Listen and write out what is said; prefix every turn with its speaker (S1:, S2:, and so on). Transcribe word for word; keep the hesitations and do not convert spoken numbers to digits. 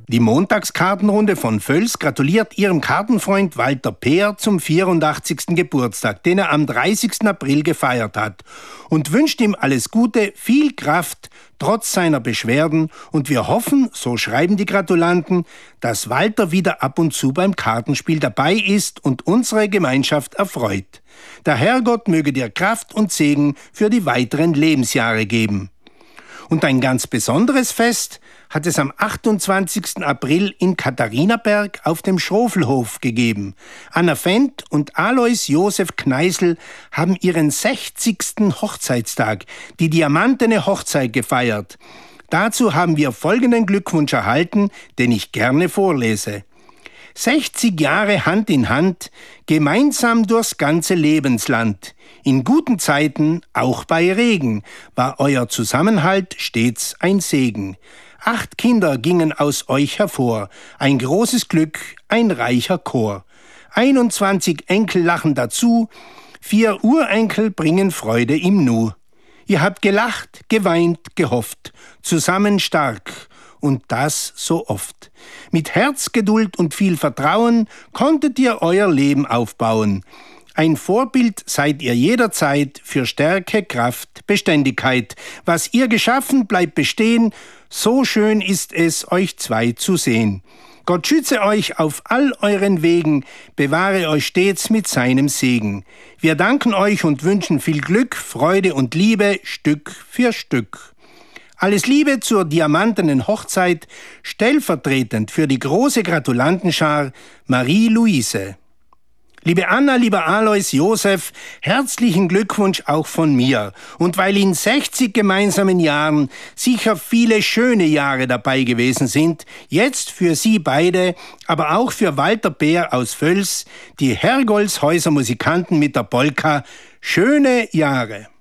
S1: Die Montagskartenrunde von Völs gratuliert ihrem Kartenfreund Walter Peer zum vierundachtzigsten Geburtstag, den er am dreißigsten April gefeiert hat, und wünscht ihm alles Gute, viel Kraft, trotz seiner Beschwerden, und wir hoffen, so schreiben die Gratulanten, dass Walter wieder ab und zu beim Kartenspiel dabei ist und unsere Gemeinschaft erfreut. Der Herrgott möge dir Kraft und Segen für die weiteren Lebensjahre geben. Und ein ganz besonderes Fest hat es am achtundzwanzigsten April in Katharinaberg auf dem Schrofelhof gegeben. Anna Fendt und Alois Josef Kneißl haben ihren sechzigsten Hochzeitstag, die diamantene Hochzeit, gefeiert. Dazu haben wir folgenden Glückwunsch erhalten, den ich gerne vorlese. sechzig Jahre Hand in Hand, gemeinsam durchs ganze Lebensland. In guten Zeiten, auch bei Regen, war euer Zusammenhalt stets ein Segen. Acht Kinder gingen aus euch hervor, ein großes Glück, ein reicher Chor. einundzwanzig Enkel lachen dazu, vier Urenkel bringen Freude im Nu. Ihr habt gelacht, geweint, gehofft, zusammen stark, und das so oft. Mit Herzgeduld und viel Vertrauen konntet ihr euer Leben aufbauen. Ein Vorbild seid ihr jederzeit für Stärke, Kraft, Beständigkeit. Was ihr geschaffen, bleibt bestehen, so schön ist es, euch zwei zu sehen. Gott schütze euch auf all euren Wegen, bewahre euch stets mit seinem Segen. Wir danken euch und wünschen viel Glück, Freude und Liebe, Stück für Stück. Alles Liebe zur diamantenen Hochzeit, stellvertretend für die große Gratulantenschar Marie-Louise. Liebe Anna, lieber Alois Josef, herzlichen Glückwunsch auch von mir. Und weil in sechzig gemeinsamen Jahren sicher viele schöne Jahre dabei gewesen sind, jetzt für Sie beide, aber auch für Walter Peer aus Völs, die Herrgoldshäuser Musikanten mit der Polka, schöne Jahre.